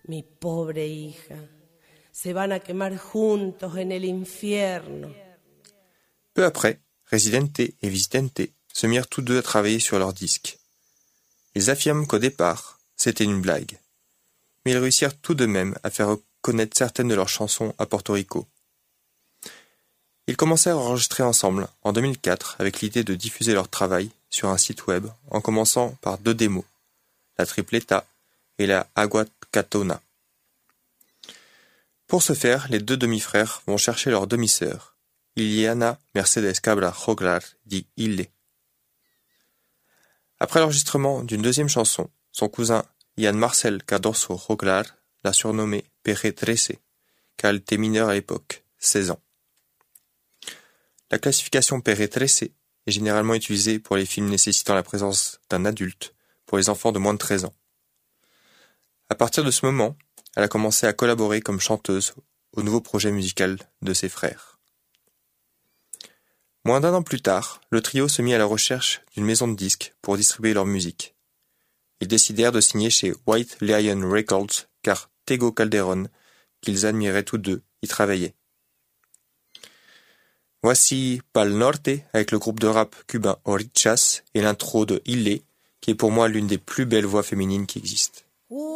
Mi pobre hija. Se van a quemar juntos en el infierno. Peu après, Residente et Visitente se mirent tous deux à travailler sur leur disque. Ils affirment qu'au départ, c'était une blague. Mais ils réussirent tout de même à faire connaître certaines de leurs chansons à Porto Rico. Ils commencèrent à enregistrer ensemble en 2004 avec l'idée de diffuser leur travail sur un site web en commençant par 2 démos, la Tripleta et la Aguacatona. Pour ce faire, les 2 demi-frères vont chercher leur demi-sœur, Liliana Mercedes Cabra Joglar dit Ille. Après l'enregistrement d'une 2e chanson, son cousin Ian Marcel Cardoso Joglar l'a surnommé Pere Trece, car elle était mineure à l'époque, 16 ans. La classification Pere Trece est généralement utilisée pour les films nécessitant la présence d'un adulte pour les enfants de moins de 13 ans. À partir de ce moment, elle a commencé à collaborer comme chanteuse au nouveau projet musical de ses frères. Moins d'1 an plus tard, le trio se mit à la recherche d'une maison de disques pour distribuer leur musique. Ils décidèrent de signer chez White Lion Records car Tego Calderón, qu'ils admiraient tous deux, y travaillait. Voici Pal Norte avec le groupe de rap cubain Orichas et l'intro de Ille, qui est pour moi l'une des plus belles voix féminines qui existent.